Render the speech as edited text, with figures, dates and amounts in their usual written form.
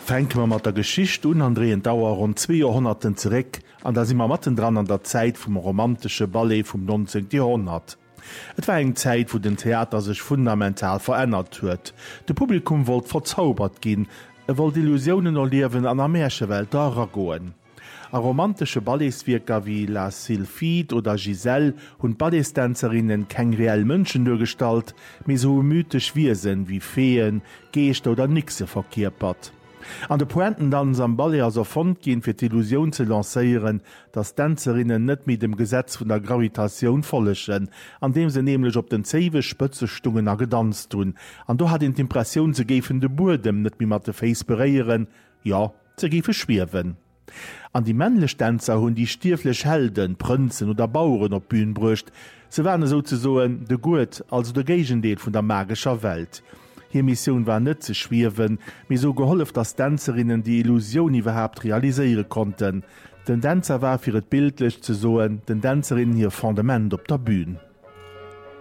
Fänken wir mat der Geschicht un an drehen Dauer rund 2 Jahrhunderten zurück, an da sind wir matten dran an der Zeit vom romantische Ballet vom 19. Jahrhundert. Et war eng Zeit, wo den Theater sich fundamental verändert huet. De Publikum wollt verzaubert gin, wollt Illusionen erliewen an der Märchewelt goen. A romantische Balletswirker wie La Sylphide oder Giselle hun Balletstänzerinnen keng reell Mënschen durchgestalt, me so mythisch Wiesen wie Feen, Geeste oder Nixe verkörpert. An de Pointendanz am Ballet as erfund gin fir d'Illusion ze lanceieren, dass Tänzerinnen net mit dem Gesetz vun der Gravitation follechen, an dem se nämlich op den zewe Spëtzestungen gedanzt tun, an do hat d'Impression ze gefen de Burdem net mi mat de Face bereieren, ja, ze gefe schwirwen. An die männlech Tänzer hunn die stierflech Helden, Prinzen oder Bauuren op Bühn brucht, se waren sozusagen de Gut, also de Gegendeel vun der magischer Welt. Hier Mission war net ze schwirwen, mir so geholf, dass Tänzerinnen die Illusion überhaupt realisieren konnten. Den Tänzer war fir et bildlich zu soen, den Tänzerinnen hier Fundament op der Bühne.